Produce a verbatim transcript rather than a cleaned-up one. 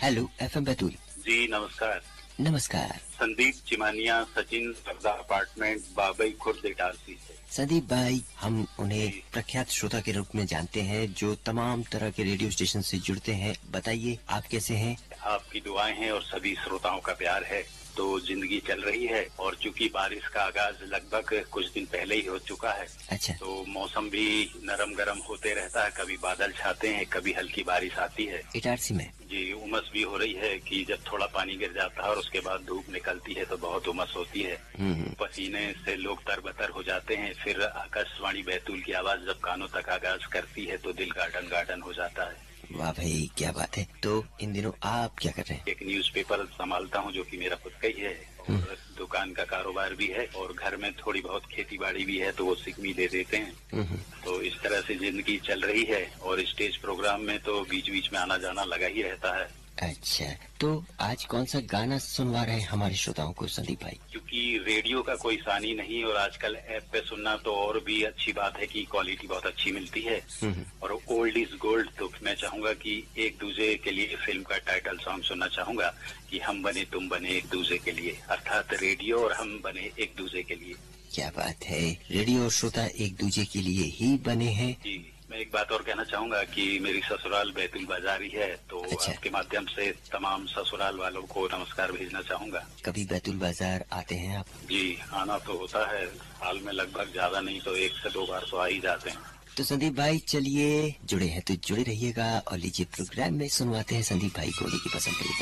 Hello FM Betul. जी नमस्कार। नमस्कार संदीप चिमानिया, सचिन सरदा apartment, Babai Khurd, Itarsi से। संदीप भाई, हम उन्हें प्रख्यात श्रोता के रूप में जानते हैं जो तमाम तरह के रेडियो स्टेशन से जुड़ते हैं। बताइए आप कैसे हैं? आपकी दुआएं हैं और सभी श्रोताओं का प्यार है तो जिंदगी चल रही है। और चूंकि बारिश का आगाज लगभग कुछ दिन पहले ही हो चुका है, अच्छा, तो मौसम भी नरम गरम होते रहता है। कभी बादल छाते हैं, कभी हल्की बारिश आती है। इटारसी में जी उमस भी हो रही है कि जब थोड़ा पानी गिर जाता है और उसके बाद धूप निकलती है तो बहुत उमस होती है। पसीने से लोग तरबतर हो जाते हैं। फिर आकाशवाणी बैतूल की आवाज जब कानों तक आगाज करती है तो दिल गार्डन गार्डन हो जाता है। वाह भाई, क्या बात है। तो इन दिनों आप क्या कर रहे हैं? एक न्यूज़पेपर संभालता हूं जो कि मेरा खुद का ही है और दुकान का कारोबार भी है और घर में थोड़ी बहुत खेती बाड़ी भी है तो वो सिकमी दे देते हैं। तो इस तरह से जिंदगी चल रही है और स्टेज प्रोग्राम में तो बीच बीच में आना जाना लगा ही रहता है। अच्छा, तो आज कौन सा गाना सुनवा रहे हैं हमारे श्रोताओं को संदीप भाई? क्योंकि रेडियो का कोई सानी नहीं और आजकल ऐप पे सुनना तो और भी अच्छी बात है कि क्वालिटी बहुत अच्छी मिलती है और ओल्ड इज गोल्ड। तो मैं चाहूंगा कि एक दूसरे के लिए फिल्म का टाइटल सॉन्ग सुनना चाहूंगा कि हम बने तुम बने एक दूसरे के लिए, अर्थात रेडियो और हम बने एक दूसरे के लिए। क्या बात है, रेडियो और श्रोता एक दूसरे के लिए ही बने हैं। जी मैं एक बात और कहना चाहूंगा कि मेरी ससुराल बैतूल बाजार ही है तो अच्छा। आपके माध्यम से तमाम ससुराल वालों को नमस्कार भेजना चाहूंगा। कभी बैतूल बाजार आते हैं आप? जी आना तो होता है, हाल में लगभग ज्यादा नहीं तो एक से दो बार तो आ ही जाते हैं। तो संदीप भाई चलिए, जुड़े हैं तो जुड़े रहिएगा और लीजिए प्रोग्राम में सुनवाते हैं संदीप भाई को उनकी पसंद के